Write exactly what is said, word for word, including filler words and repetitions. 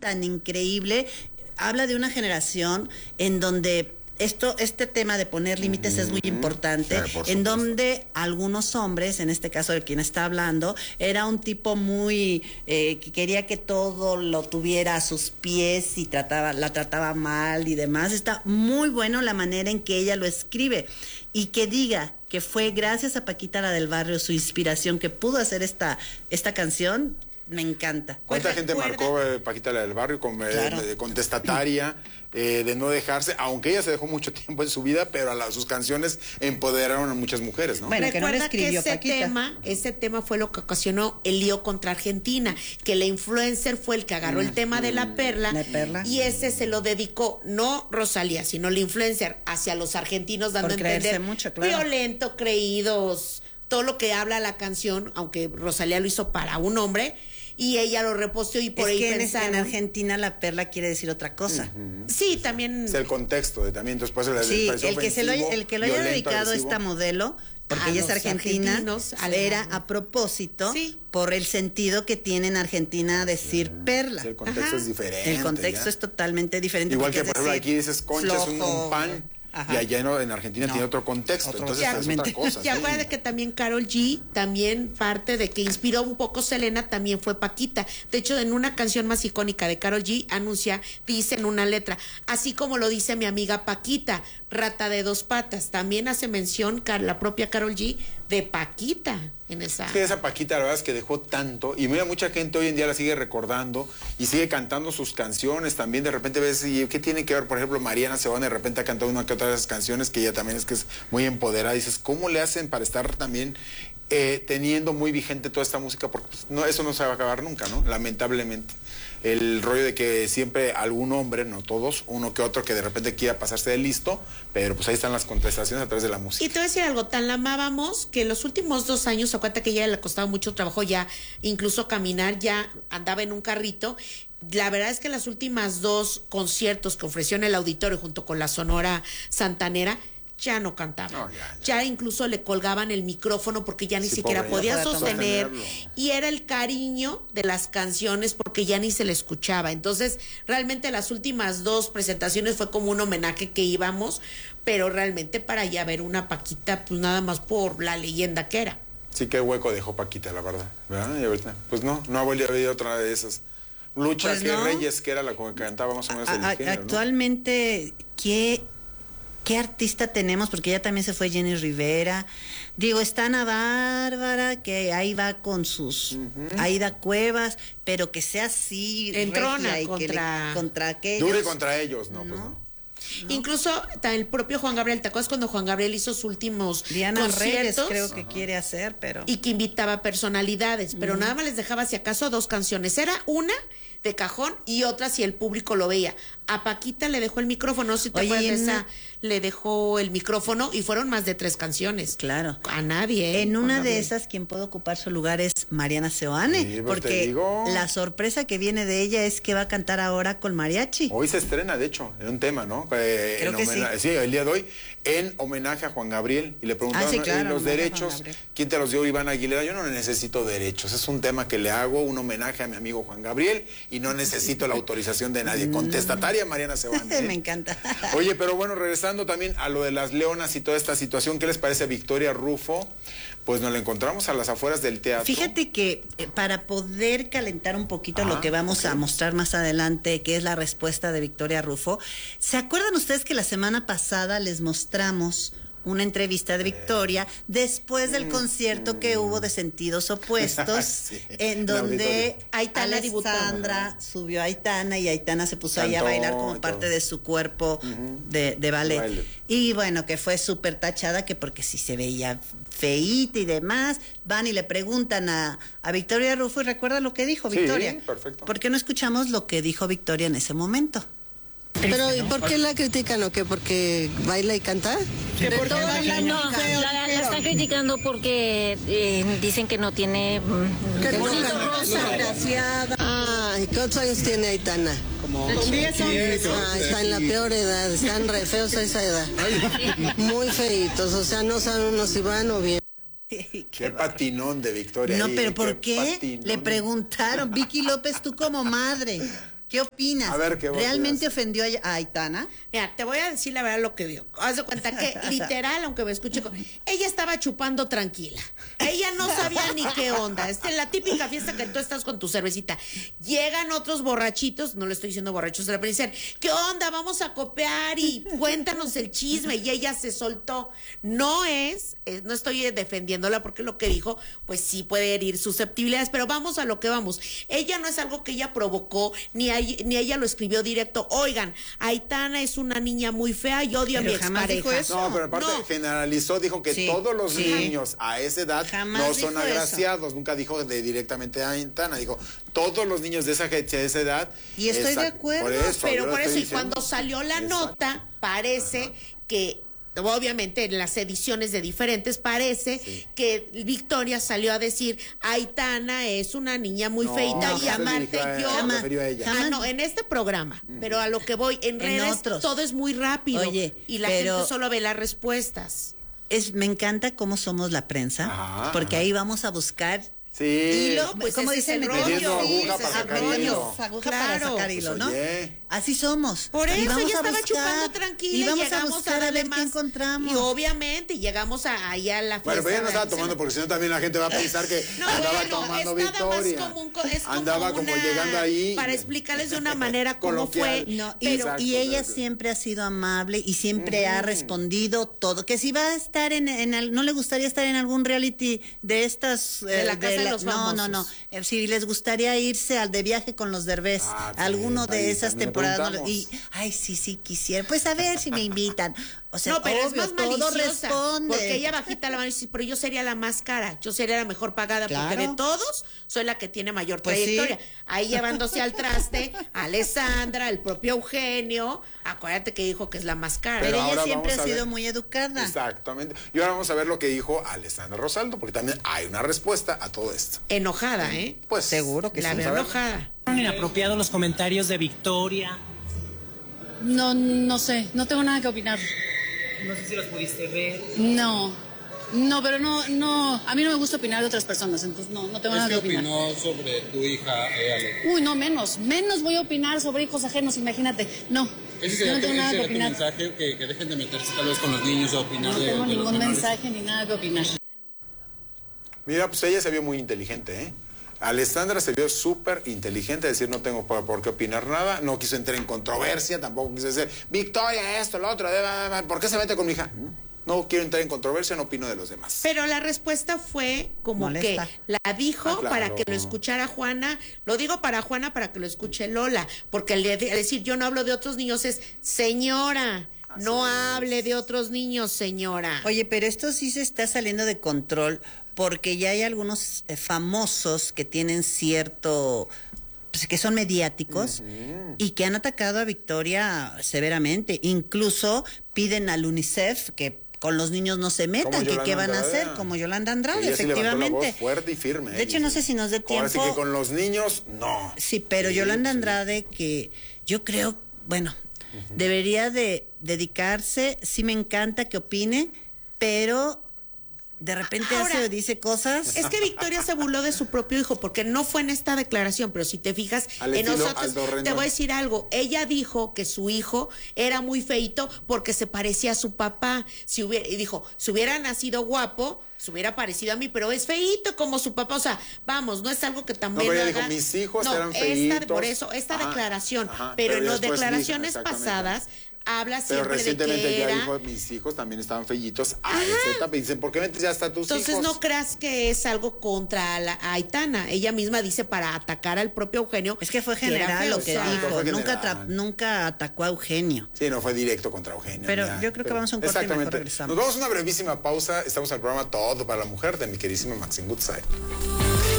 tan increíble. Habla de una generación en donde esto, este tema de poner límites uh-huh. es muy importante, sí, en donde algunos hombres, en este caso de quien está hablando, era un tipo muy eh, que quería que todo lo tuviera a sus pies y trataba, la trataba mal y demás. Está muy bueno la manera en que ella lo escribe y que diga que fue gracias a Paquita la del Barrio, su inspiración, que pudo hacer esta, esta canción. Me encanta. ¿Cuánta pues gente recuerda? marcó eh, Paquita la del Barrio con, claro. eh, de contestataria, eh, de no dejarse, aunque ella se dejó mucho tiempo en su vida, pero a la, sus canciones empoderaron a muchas mujeres, ¿no? Bueno, recuerda que, no le escribió que ese Paquita. tema, ese tema fue lo que ocasionó el lío contra Argentina, que la influencer fue el que agarró mm, el tema mm, de la perla, la perla, y ese se lo dedicó no Rosalía, sino la influencer hacia los argentinos, dando Por a entender mucho, claro. violento, creídos, todo lo que habla la canción, aunque Rosalía lo hizo para un hombre. Y ella lo reposteó y por es ahí que pensaron... en Argentina la perla quiere decir otra cosa. Uh-huh. Sí, también... Es el contexto de también, después de la sí, el que, se lo, el que lo haya dedicado a esta modelo, porque a ella es argentina, era a propósito, sí. por el sentido que tiene en Argentina decir sí. perla. Sí, el contexto Ajá. es diferente. El contexto ya. es totalmente diferente. Igual que, por ejemplo, aquí dices concha, es un, un pan... Ajá. Y allá no, en Argentina no. tiene otro contexto, otro entonces es otra cosa. Y acuérdate que también Karol G, también parte de que inspiró un poco Selena, también fue Paquita. De hecho, en una canción más icónica de Karol G, anuncia, dice en una letra, así como lo dice mi amiga Paquita, rata de dos patas. También hace mención la propia Karol G de Paquita en esa. Sí, esa Paquita, la verdad es que dejó tanto, y mira, mucha gente hoy en día la sigue recordando y sigue cantando sus canciones. También de repente ves, ¿y qué tiene que ver? Por ejemplo, Mariana Seoane de repente ha cantado una que otra de esas canciones que ella también es que es muy empoderada. Y dices, ¿cómo le hacen para estar también eh, teniendo muy vigente toda esta música? Porque pues, no, eso no se va a acabar nunca, ¿no? Lamentablemente. El rollo de que siempre algún hombre, no todos, uno que otro que de repente quiera pasarse de listo, pero pues ahí están las contestaciones a través de la música. Y te voy a decir algo, tan la amábamos que los últimos dos años, acuérdate que a ella le costaba mucho trabajo ya, incluso caminar, ya andaba en un carrito. La verdad es que las últimas dos conciertos que ofreció en el auditorio junto con la Sonora Santanera, ya no cantaba. No, ya, ya. ya incluso le colgaban el micrófono porque ya ni sí, siquiera pobre, podía sostener. Y era el cariño de las canciones porque ya ni se le escuchaba. Entonces, realmente las últimas dos presentaciones fue como un homenaje que íbamos, pero realmente para ya ver una Paquita, pues nada más por la leyenda que era. Sí, qué hueco dejó Paquita, la verdad. ¿Verdad? Y ahorita, pues no, no ha habido otra de esas. Lucha pues que no. Reyes, que era la que cantaba más o menos el a, género, actualmente, ¿no? ¿qué, ¿qué artista tenemos? Porque ya también se fue Jenny Rivera. Digo, está Ana Bárbara, que ahí va con sus uh-huh. Aida Cuevas, pero que sea así. Entrona y contra... Que le, contra aquellos. Dure contra ellos, no, no. pues no. No. Incluso el propio Juan Gabriel, ¿te acuerdas cuando Juan Gabriel hizo sus últimos Diana conciertos? Reyes creo que Ajá. quiere hacer, pero... Y que invitaba personalidades, pero uh-huh. nada más les dejaba si acaso dos canciones. Era una de cajón y otra si el público lo veía. A Paquita le dejó el micrófono, no sé si te acuerdas de esa, le dejó el micrófono y fueron más de tres canciones. Claro. A nadie. ¿eh? En una nadie. de esas, quien puede ocupar su lugar es Mariana Seoane, sí, pues porque la sorpresa que viene de ella es que va a cantar ahora con mariachi. Hoy se estrena, de hecho, en un tema, ¿no? Eh, Creo en que homena- sí. sí, el día de hoy, en homenaje a Juan Gabriel. Y le preguntaron, ah, sí, claro, los derechos, ¿quién te los dio? Iván Aguilera. Yo no necesito derechos, es un tema que le hago, un homenaje a mi amigo Juan Gabriel, y no necesito la autorización de nadie. Contestataria Mariana Seoane. ¿eh? Me encanta. Oye, pero bueno, regresando también a lo de las leonas y toda esta situación, ¿qué les parece a Victoria Rufo? Pues nos la encontramos a las afueras del teatro. Fíjate que eh, para poder calentar un poquito ah, lo que vamos okay. a mostrar más adelante, que es la respuesta de Victoria Rufo, ¿se acuerdan ustedes que la semana pasada les mostramos una entrevista de Victoria después del concierto que hubo de Sentidos Opuestos, sí, en donde Aitana Alessandra subió a Aitana y Aitana se puso Cantó, ahí a bailar como parte de su cuerpo uh-huh. de, de ballet. Baile. Y bueno, que fue súper tachada, que porque si se veía feíta y demás, van y le preguntan a, a Victoria Rufo y recuerda lo que dijo Victoria. Sí, perfecto. ¿Por qué no escuchamos lo que dijo Victoria en ese momento? Pero ¿y por qué la critican o qué? ¿Porque baila y canta? Que porque baila no, la, la están criticando porque eh, dicen que no tiene que que bonito rosa. Ah, ¿y cuántos años tiene Aitana? Como diez años. Ah, está en la peor edad, están re feos a esa edad. Muy feitos, o sea, no saben uno si van o bien. Qué, qué patinón de Victoria. No, ahí, pero ¿por qué? qué Le preguntaron, Vicky López, tú como madre. ¿Qué opinas? A ver, ¿qué ¿Realmente opinas? ofendió a Aitana? Mira, te voy a decir la verdad lo que vio. Haz de cuenta que, literal, aunque me escuche, con- ella estaba chupando tranquila. Ella no sabía ni qué onda. Esta es la típica fiesta que tú estás con tu cervecita. Llegan otros borrachitos, no le estoy diciendo borrachos de la princesa. ¿Qué onda? Vamos a copiar y cuéntanos el chisme. Y ella se soltó. No es, es- no estoy defendiéndola porque lo que dijo, pues sí puede herir susceptibilidades, pero vamos a lo que vamos. Ella no es algo que ella provocó, ni a- ni ella lo escribió directo. Oigan, Aitana es una niña muy fea y odio a Pero mi jamás dijo expareja. eso. No, pero aparte No. generalizó, dijo que Sí, todos los sí. niños a esa edad Jamás no son dijo agraciados. Nunca dijo de directamente a Aitana. Dijo, todos los niños de esa, de esa edad. Y estoy de exact- acuerdo, por eso, Pero yo por lo eso, estoy y cuando diciendo. salió la Exacto. nota, parece que, obviamente en las ediciones de diferentes, parece que Victoria salió a decir, Aitana es una niña muy No, feita no y se aparte dirigió a- yo... se Jamás. refirió a ella. Ah, no, en este programa, pero a lo que voy, en En redes otros. todo es muy rápido. Oye, y la pero- gente solo ve las respuestas. Es, me encanta cómo somos la prensa, Ajá, porque ajá. ahí vamos a buscar Sí. hilo, pues como ese dice es el el rollo. Metiendo aguja ese para es el sacar rollo. hilo. aguja Claro. para sacar hilo, Pues, ¿no? oye. Así somos. Por Y eso vamos ella a estaba buscar, chupando tranquila y y, vamos a llegamos buscar a a darle ver más. qué encontramos. Y obviamente llegamos a, ahí a la fiesta. Bueno, pero ella no estaba de- tomando porque si no también la gente va a pensar que No, andaba bueno, tomando es nada más Victoria. como un co- es como andaba como una- llegando ahí. para explicarles de una manera cómo Coloquial. fue. No, y, Exacto, y ella exacto. siempre ha sido amable y siempre ha respondido todo. Que si va a estar en, en al- no le gustaría estar en algún reality de estas. De la casa de los No, no, no. Eh, Si les gustaría irse al de viaje con los Derbez, Ah, sí, alguno de ahí esas también le temporadas. no le- preguntamos. y, ay, sí, sí, quisiera. Pues a ver si me invitan. O sea, No, pero obvio, es más todo maliciosa, responde. porque ella bajita la mano y dice, pero yo sería la más cara, yo sería la mejor pagada, porque Claro. de todos soy la que tiene mayor Pues sí. trayectoria. Ahí llevándose al traste a Alessandra, el propio Eugenio, acuérdate que dijo que es la más cara. Pero, Pero ella ahora siempre vamos ha a sido ver. muy educada. Exactamente. Y ahora vamos a ver lo que dijo Alessandra Rosaldo, porque también hay una respuesta a todo esto. Enojada, ¿eh? Pues Seguro que La sí. veo a ver. enojada. Fueron inapropiados los comentarios de Victoria. No, no sé, no tengo nada que opinar. No sé si los pudiste ver. No, no, pero no, no, a mí no me gusta opinar de otras personas, entonces no, no tengo nada que opinar. opinó sobre tu hija, eh, Ale? Uy, no, menos, menos voy a opinar sobre hijos ajenos, imagínate. No, Ese yo sería, no tu, tengo ese nada que sería tu opinar. mensaje, que, que dejen de meterse tal vez con los niños o opinar No de, tengo de los ningún menores. mensaje ni nada que opinar. Mira, pues ella se vio muy inteligente, ¿eh? Alessandra se vio súper inteligente, decir no tengo por, por qué opinar nada, no quiso entrar en controversia, tampoco quiso decir, Victoria, esto, lo otro, eh, ¿por qué se mete con mi hija? No quiero entrar en controversia, no opino de los demás. Pero la respuesta fue como Molesta. que la dijo Ah, claro. para que lo escuchara Juana. Lo digo para Juana para que lo escuche Lola, porque al de- al decir yo no hablo de otros niños es señora, no hable de otros niños, señora. Oye, pero esto sí se está saliendo de control porque ya hay algunos eh, famosos que tienen cierto, pues, que son mediáticos y que han atacado a Victoria severamente. Incluso piden al UNICEF que con los niños no se metan, Como que Yolanda qué van a Andrade. hacer, como Yolanda Andrade, Ella sí levantó la efectivamente. voz fuerte y firme. De hecho, no sé si nos dé Ahora sí tiempo. que con los niños, no. Sí, pero Sí, Yolanda sí. Andrade, que yo creo, bueno, debería de dedicarse, sí me encanta que opine, pero de repente Ahora, hace o dice cosas. Es que Victoria se burló de su propio hijo, porque no fue en esta declaración, pero si te fijas, Al en estilo nosotros, Aldo Rendón. te voy a decir algo, ella dijo que su hijo era muy feito porque se parecía a su papá, si hubiera, y dijo, si hubiera nacido guapo, se hubiera parecido a mí, pero es feito como su papá, o sea, vamos, no es algo que también No, pero ella haga- dijo, mis hijos no, eran esta- feitos. por eso, esta Ajá, declaración, ajá, pero, pero en ya las después dijo, declaraciones exactamente. pasadas habla Pero siempre de recientemente que ya era... dijo, mis hijos también estaban fellitos a esa etapa. Y dicen, ¿por qué metes ya hasta tus Entonces hijos? no creas que es algo contra la Aitana. Ella misma dice para atacar al propio Eugenio. Es que fue era general feo, lo que o sea, dijo, fue nunca, general. atra- nunca atacó a Eugenio. Sí, no fue directo contra Eugenio. Pero ya, yo creo que vamos a un corte y mejor Exactamente. regresamos. Nos vamos a una brevísima pausa. Estamos en el programa Todo para la Mujer de mi queridísima Maxine Goodside.